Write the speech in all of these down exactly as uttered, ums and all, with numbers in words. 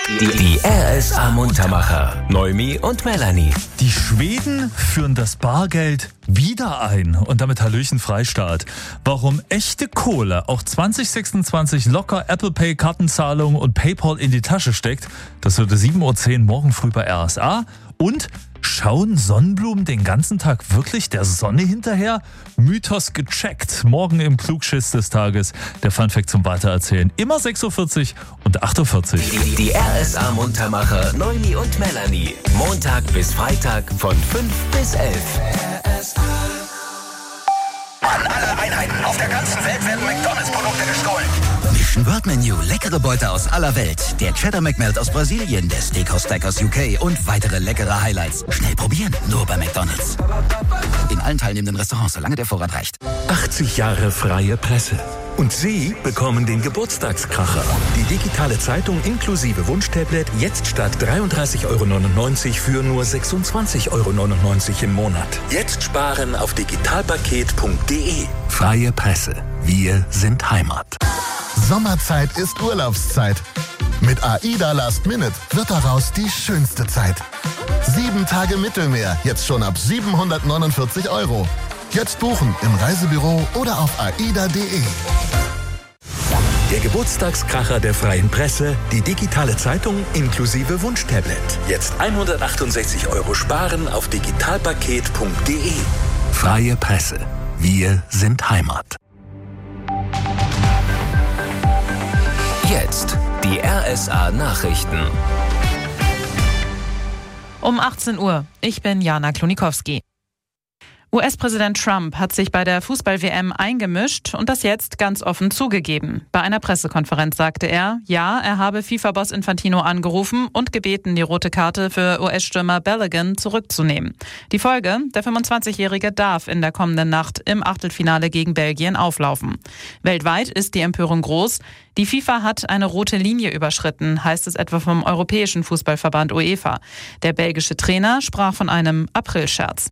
Die, die R S A Muntermacher, Noemi und Melanie. Die Schweden führen das Bargeld wieder ein und damit Hallöchen Freistaat. Warum echte Kohle auch zwanzig sechsundzwanzig locker Apple Pay, Kartenzahlung und PayPal in die Tasche steckt, das wird sieben Uhr zehn morgen früh bei R S A. Und schauen Sonnenblumen den ganzen Tag wirklich der Sonne hinterher? Mythos gecheckt. Morgen im Klugschiss des Tages. Der Funfact zum Weitererzählen. Immer sechs Uhr vierzig und acht Uhr vierzig. Die, die R S A Muntermacher, Noemi und Melanie. Montag bis Freitag von fünf bis elf. R S A. An alle Einheiten auf der ganzen Welt werden McDonalds-Produkte gestohlen. Mission World Menu, leckere Beute aus aller Welt. Der Cheddar McMelt aus Brasilien, der Steakhouse Stack aus U K und weitere leckere Highlights. Schnell probieren, nur bei McDonalds. In allen teilnehmenden Restaurants, solange der Vorrat reicht. achtzig Jahre freie Presse. Und Sie bekommen den Geburtstagskracher. Die digitale Zeitung inklusive Wunschtablet jetzt statt dreiunddreißig Euro neunundneunzig für nur sechsundzwanzig Euro neunundneunzig im Monat. Jetzt sparen auf digitalpaket punkt de. Freie Presse. Wir sind Heimat. Sommerzeit ist Urlaubszeit. Mit AIDA Last Minute wird daraus die schönste Zeit. Sieben Tage Mittelmeer, jetzt schon ab siebenhundertneunundvierzig Euro. Jetzt buchen im Reisebüro oder auf aida punkt de. Der Geburtstagskracher der Freien Presse, die digitale Zeitung inklusive Wunschtablet. Jetzt hundertachtundsechzig Euro sparen auf digitalpaket punkt de. Freie Presse. Wir sind Heimat. Jetzt die R S A Nachrichten. Um achtzehn Uhr. Ich bin Jana Klonikowski. U S-Präsident Trump hat sich bei der Fußball-W M eingemischt und das jetzt ganz offen zugegeben. Bei einer Pressekonferenz sagte er, ja, er habe FIFA-Boss Infantino angerufen und gebeten, die rote Karte für U S-Stürmer Balogun zurückzunehmen. Die Folge, der fünfundzwanzigjährige darf in der kommenden Nacht im Achtelfinale gegen Belgien auflaufen. Weltweit ist die Empörung groß. Die FIFA hat eine rote Linie überschritten, heißt es etwa vom Europäischen Fußballverband UEFA. Der belgische Trainer sprach von einem Aprilscherz.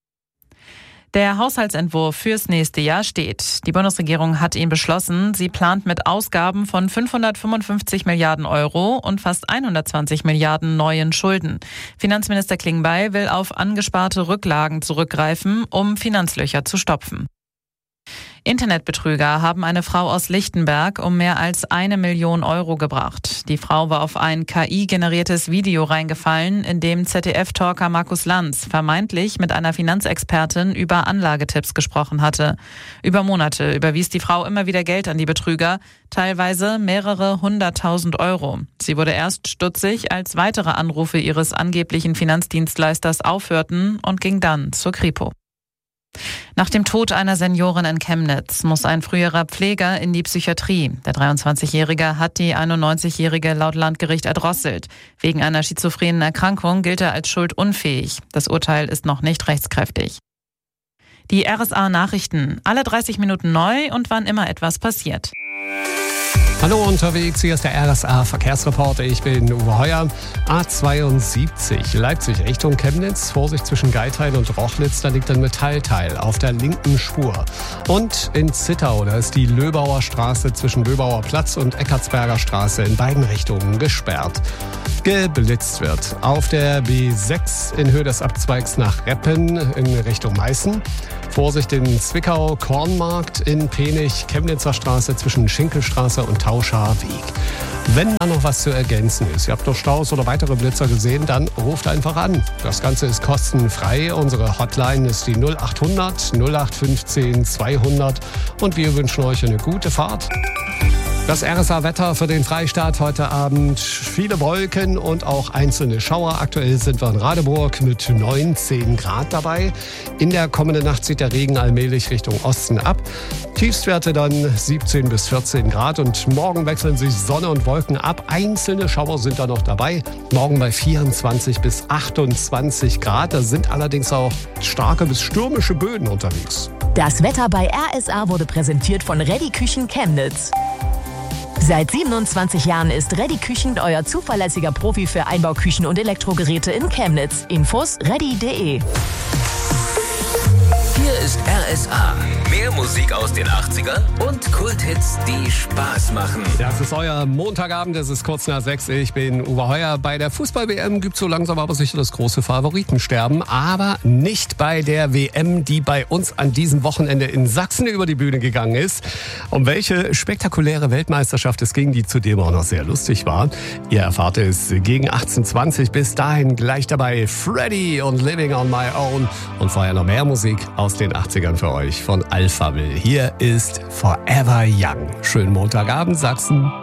Der Haushaltsentwurf fürs nächste Jahr steht. Die Bundesregierung hat ihn beschlossen. Sie plant mit Ausgaben von fünfhundertfünfundfünfzig Milliarden Euro und fast hundertzwanzig Milliarden neuen Schulden. Finanzminister Klingbeil will auf angesparte Rücklagen zurückgreifen, um Finanzlöcher zu stopfen. Internetbetrüger haben eine Frau aus Lichtenberg um mehr als eine Million Euro gebracht. Die Frau war auf ein K I-generiertes Video reingefallen, in dem Z D F-Talker Markus Lanz vermeintlich mit einer Finanzexpertin über Anlagetipps gesprochen hatte. Über Monate überwies die Frau immer wieder Geld an die Betrüger, teilweise mehrere hunderttausend Euro. Sie wurde erst stutzig, als weitere Anrufe ihres angeblichen Finanzdienstleisters aufhörten und ging dann zur Kripo. Nach dem Tod einer Seniorin in Chemnitz muss ein früherer Pfleger in die Psychiatrie. Der dreiundzwanzigjährige hat die einundneunzigjährige laut Landgericht erdrosselt. Wegen einer schizophrenen Erkrankung gilt er als schuldunfähig. Das Urteil ist noch nicht rechtskräftig. Die R S A Nachrichten. Alle dreißig Minuten neu und wann immer etwas passiert. Hallo unterwegs, hier ist der R S A Verkehrsreporter, ich bin Uwe Heuer. A zweiundsiebzig, Leipzig Richtung Chemnitz, Vorsicht zwischen Geithain und Rochlitz, da liegt ein Metallteil auf der linken Spur. Und in Zittau, da ist die Löbauer Straße zwischen Löbauer Platz und Eckartsberger Straße in beiden Richtungen gesperrt. Geblitzt wird auf der B sechs in Höhe des Abzweigs nach Reppen in Richtung Meißen. Vorsicht in Zwickau, Kornmarkt, in Penich, Chemnitzer Straße zwischen Schinkelstraße und Tauscher Weg. Wenn da noch was zu ergänzen ist, ihr habt noch Staus oder weitere Blitzer gesehen, dann ruft einfach an. Das Ganze ist kostenfrei. Unsere Hotline ist die null achthundert null acht fünfzehn zweihundert und wir wünschen euch eine gute Fahrt. Das R S A-Wetter für den Freistaat heute Abend. Viele Wolken und auch einzelne Schauer. Aktuell sind wir in Radeburg mit neunzehn Grad dabei. In der kommenden Nacht zieht der Regen allmählich Richtung Osten ab. Tiefstwerte dann siebzehn bis vierzehn Grad. Und morgen wechseln sich Sonne und Wolken ab. Einzelne Schauer sind da noch dabei. Morgen bei vierundzwanzig bis achtundzwanzig Grad. Da sind allerdings auch starke bis stürmische Böen unterwegs. Das Wetter bei R S A wurde präsentiert von Reddy Küchen Chemnitz. Seit siebenundzwanzig Jahren ist Reddy Küchen euer zuverlässiger Profi für Einbauküchen und Elektrogeräte in Chemnitz. Infos reddy punkt de. Hier ist R S A. Mehr Musik aus den achtzigern und Kulthits, die Spaß machen. Das ist euer Montagabend, es ist kurz nach sechs. Ich bin Uwe Heuer. Bei der Fußball-W M gibt es so langsam aber sicher das große Favoritensterben. Aber nicht bei der W M, die bei uns an diesem Wochenende in Sachsen über die Bühne gegangen ist. Um welche spektakuläre Weltmeisterschaft es ging, die zudem auch noch sehr lustig war. Ihr erfahrt es gegen achtzehn Uhr zwanzig. Bis dahin gleich dabei Freddy und Living on My Own. Und vorher noch mehr Musik aus den achtzigern für euch von Alphaville. Hier ist Forever Young. Schönen Montagabend, Sachsen.